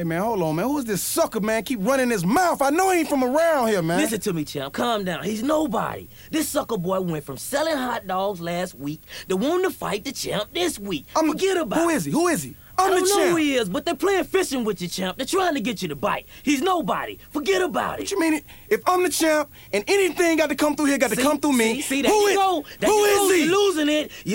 Hey, man, hold on, man. Who is this sucker, man? Keep running his mouth. I know he ain't from around here, man. Listen to me, champ. Calm down. He's nobody. This sucker boy went from selling hot dogs last week to wanting to fight the champ this week. Forget about it. Who is he? Who is he? I don't know who he is, but they're playing fishing with you, champ. They're trying to get you to bite. He's nobody. Forget about it. What you mean? If I'm the champ and anything got to come through here, got to come through me. See, there you go. Who is he? You're losing it.